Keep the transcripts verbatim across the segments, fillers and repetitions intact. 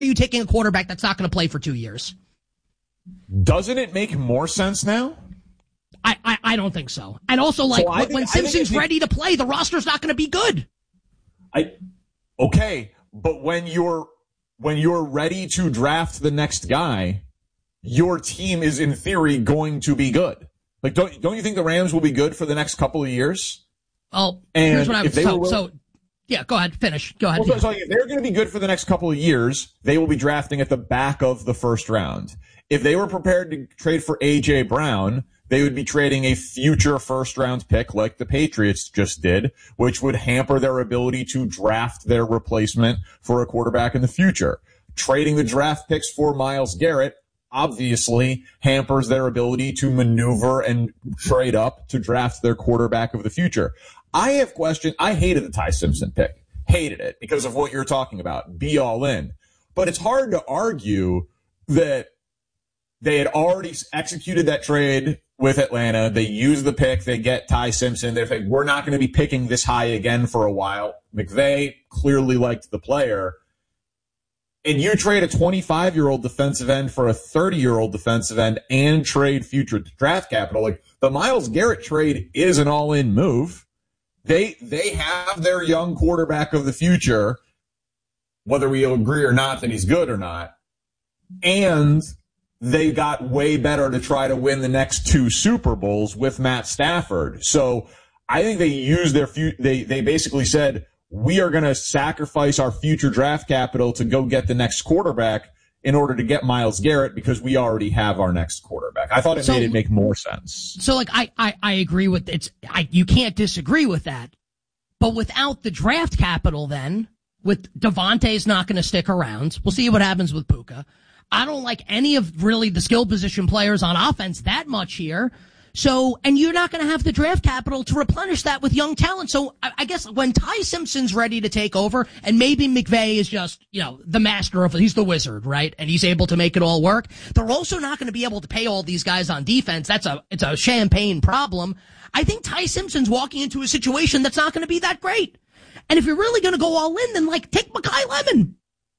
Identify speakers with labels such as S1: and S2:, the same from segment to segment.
S1: are you taking a quarterback that's not going to play for two years?
S2: Doesn't it make more sense now?
S1: I, I, I don't think so. And also, like, so think, when Simpson's think, ready to play, the roster's not going to be good.
S2: I okay, but when you're when you're ready to draft the next guy, your team is in theory going to be good. Like, don't don't you think the Rams will be good for the next couple of years?
S1: Oh,
S2: and
S1: here's what I would
S2: so,
S1: willing, so. Yeah, go ahead. Finish. Go ahead.
S2: Well, so, so if they're going to be good for the next couple of years, they will be drafting at the back of the first round. If they were prepared to trade for A J Brown, they would be trading a future first-round pick like the Patriots just did, which would hamper their ability to draft their replacement for a quarterback in the future. Trading the draft picks for Myles Garrett obviously hampers their ability to maneuver and trade up to draft their quarterback of the future. I have questioned. I hated the Ty Simpson pick. Hated it because of what you're talking about. Be all in. But it's hard to argue that they had already executed that trade with Atlanta. They use the pick. They get Ty Simpson. They're like, we're not going to be picking this high again for a while. McVay clearly liked the player. And you trade a twenty-five-year-old defensive end for a thirty-year-old defensive end and trade future draft capital. Like, the Myles Garrett trade is an all-in move. They they have their young quarterback of the future, whether we agree or not that he's good or not. And they got way better to try to win the next two Super Bowls with Matt Stafford. So I think they used their fu- they they basically said, we are going to sacrifice our future draft capital to go get the next quarterback in order to get Myles Garrett because we already have our next quarterback. I thought it so, made it make more sense.
S1: So like I, I, I agree with it's I you can't disagree with that. But without the draft capital then, with Devontae's not going to stick around. We'll see what happens with Puka. I don't like any of really the skill position players on offense that much here. So, and you're not going to have the draft capital to replenish that with young talent. So I, I guess when Ty Simpson's ready to take over, and maybe McVay is just, you know, the master of it, he's the wizard, right? And he's able to make it all work. They're also not going to be able to pay all these guys on defense. That's a, it's a champagne problem. I think Ty Simpson's walking into a situation that's not going to be that great. And if you're really going to go all in, then like take Mekhi Lemon.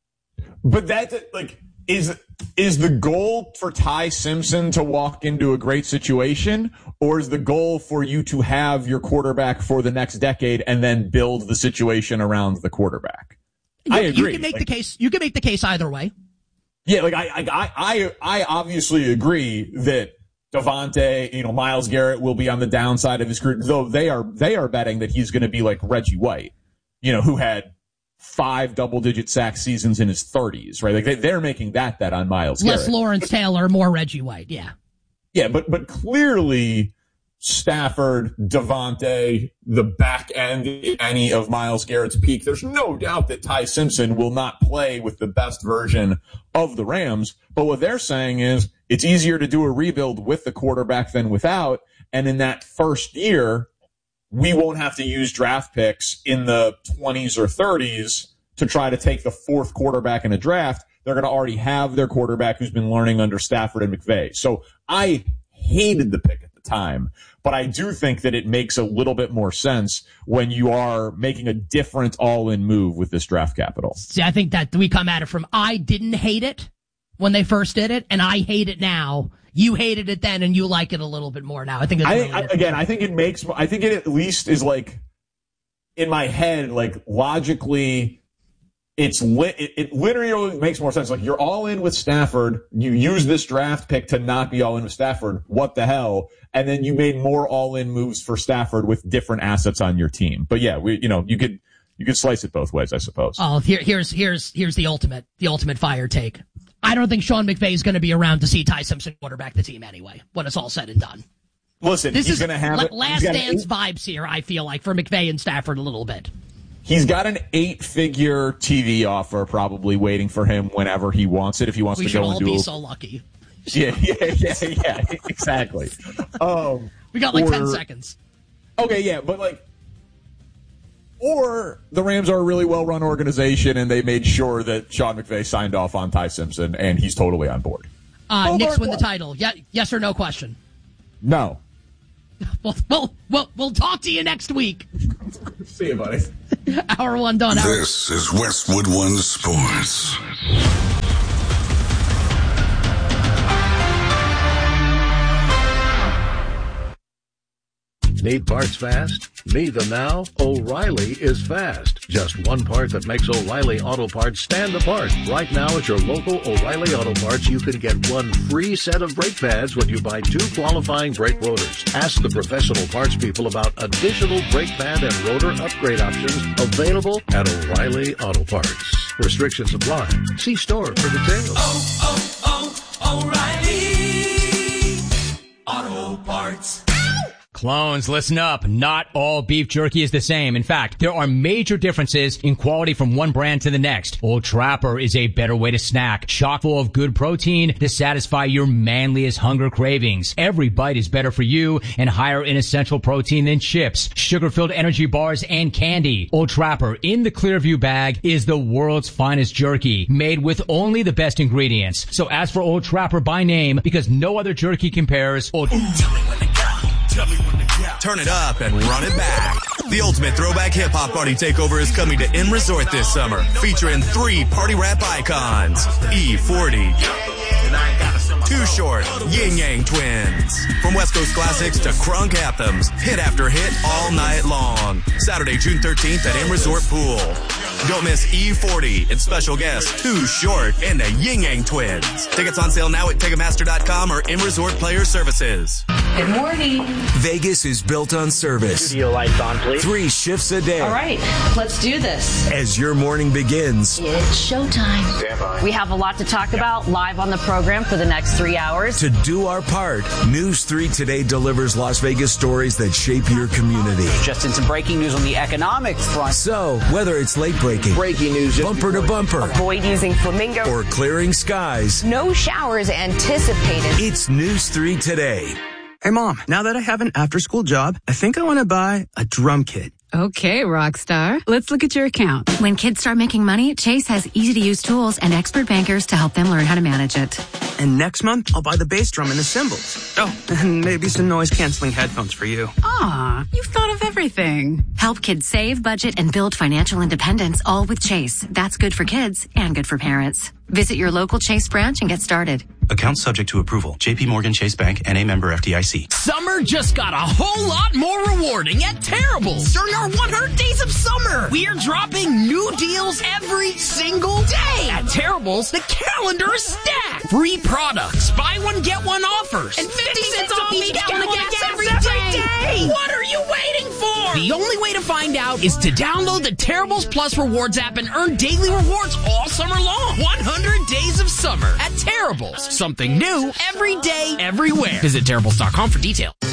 S2: But that's like, Is is the goal for Ty Simpson to walk into a great situation, or is the goal for you to have your quarterback for the next decade and then build the situation around the quarterback?
S1: You,
S2: I agree.
S1: You can make
S2: like,
S1: the case. You can make the case either way.
S2: Yeah, like I, I, I, I obviously agree that Devontae, you know, Myles Garrett will be on the downside of his career, though they are they are betting that he's going to be like Reggie White, you know, who had five double-digit sack seasons in his thirties, right? Like they, they're making that bet on Myles Garrett.
S1: Less Lawrence Taylor, more Reggie White, yeah.
S2: Yeah, but but clearly Stafford, Devontae, the back end, any of Myles Garrett's peak, there's no doubt that Ty Simpson will not play with the best version of the Rams. But what they're saying is it's easier to do a rebuild with the quarterback than without. And in that first year, we won't have to use draft picks in the twenties or thirties to try to take the fourth quarterback in a draft. They're going to already have their quarterback who's been learning under Stafford and McVay. So I hated the pick at the time, but I do think that it makes a little bit more sense when you are making a different all-in move with this draft capital.
S1: See, I think that we come at it from I didn't hate it when they first did it, and I hate it now. You hated it then, and you like it a little bit more now. I think it's
S2: I,
S1: really
S2: I, again, I think it makes. I think it at least is like in my head, like logically, it's lit. It, it literally makes more sense. Like you're all in with Stafford. You use this draft pick to not be all in with Stafford. What the hell? And then you made more all in moves for Stafford with different assets on your team. But yeah, we, you know, you could you could slice it both ways, I suppose.
S1: Oh, here, here's here's here's the ultimate the ultimate fire take. I don't think Sean McVay is going to be around to see Ty Simpson quarterback the team anyway, when it's all said and done.
S2: Listen,
S1: this
S2: he's
S1: is
S2: going to have
S1: la-
S2: it.
S1: last dance vibes here, I feel like, for McVay and Stafford a little bit.
S2: He's got an eight-figure T V offer probably waiting for him whenever he wants it, if he wants
S1: we
S2: to go and do
S1: We should all be
S2: a-
S1: so lucky.
S2: Yeah, yeah, yeah, yeah, exactly. Um,
S1: we got like
S2: or,
S1: ten seconds.
S2: Okay, yeah, but like, or the Rams are a really well-run organization, and they made sure that Sean McVay signed off on Ty Simpson, and he's totally on board.
S1: Uh, Knicks win the title. Yeah, yes or no question?
S2: No.
S1: Well, we'll, we'll, we'll talk to you next week.
S2: See you, buddy.
S1: Hour one done.
S3: This is Westwood One Sports. Need parts fast? Need them now? O'Reilly is fast. Just one part that makes O'Reilly Auto Parts stand apart. Right now at your local O'Reilly Auto Parts, you can get one free set of brake pads when you buy two qualifying brake rotors. Ask the professional parts people about additional brake pad and rotor upgrade options available at O'Reilly Auto Parts. Restrictions apply. See store for details.
S4: Oh, oh, oh, O'Reilly Auto Parts.
S5: Clones, listen up. Not all beef jerky is the same. In fact, there are major differences in quality from one brand to the next. Old Trapper is a better way to snack, chock full of good protein to satisfy your manliest hunger cravings. Every bite is better for you and higher in essential protein than chips, sugar-filled energy bars, and candy. Old Trapper in the Clearview bag is the world's finest jerky, made with only the best ingredients. So ask for Old Trapper by name because no other jerky compares. Old
S6: Turn it up and run it back. The ultimate throwback hip-hop party takeover is coming to M Resort this summer, featuring three party rap icons, E forty, Too Short, Yin Yang Twins. From West Coast classics to crunk anthems, hit after hit all night long. Saturday, June thirteenth at M Resort Pool. Don't miss E forty and special guests Too Short and the Yin Yang Twins. Tickets on sale now at Ticketmaster dot com or M Resort Player Services.
S7: Good morning.
S8: Vegas is built on service.
S9: Studio lights on, please.
S8: Three shifts a day.
S7: All right, let's do this.
S8: As your morning begins,
S7: It's showtime.
S9: Stand by.
S7: We have a lot to talk about live on the program for the next three hours.
S8: to do our part, News three Today delivers Las Vegas stories that shape your community.
S10: Just in some breaking news on the economic front.
S8: So, whether it's late breaking,
S10: Breaking news.
S8: bumper to bumper,
S7: Avoid using flamingo.
S8: or clearing skies,
S7: No showers anticipated.
S8: it's News three Today.
S11: Hey, Mom, now that I have an after-school job, I think I want to buy a drum kit.
S12: Okay, Rockstar. Let's look at your account. When kids start making money, Chase has easy-to-use tools and expert bankers to help them learn how to manage it.
S11: And next month, I'll buy the bass drum and the cymbals. Oh, and maybe some noise-canceling headphones for you.
S12: Aw, you've thought of everything. Help kids save, budget, and build financial independence, all with Chase. That's good for kids and good for parents. Visit your local Chase branch and get started.
S13: Account subject to approval. J P Morgan Chase Bank, N A member F D I C.
S14: Summer just got a whole lot more rewarding at Terrible's. During our one hundred days of summer, we're dropping new deals every single day. At Terrible's, the calendar is stacked. Free products, buy one, get one offers, and fifty cents off each gallon of gas every day. What are you waiting for? The only way to find out is to download the Terrible's Plus Rewards app and earn daily rewards all summer long. one hundred days of summer at Terrible's. Something new every day, everywhere. Visit Terrible's dot com for details.